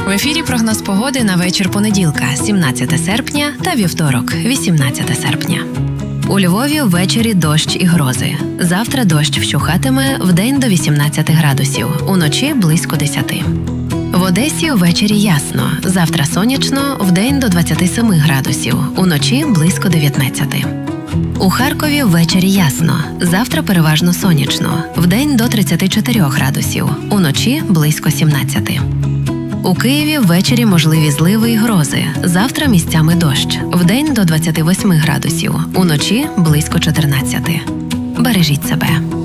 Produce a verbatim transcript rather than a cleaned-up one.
В ефірі прогноз погоди на вечір понеділка, сімнадцяте серпня, та вівторок, вісімнадцяте серпня. У Львові ввечері дощ і грози. Завтра дощ вщухатиме, вдень до вісімнадцяти градусів, уночі близько десяти. В Одесі ввечері ясно, завтра сонячно, вдень до двадцяти семи градусів, уночі близько дев'ятнадцяти. У Харкові ввечері ясно, завтра переважно сонячно, вдень до тридцяти чотирьох градусів, уночі близько сімнадцяти. У Києві ввечері можливі зливи і грози, завтра місцями дощ, вдень до двадцяти восьми градусів, уночі близько чотирнадцяти. Бережіть себе.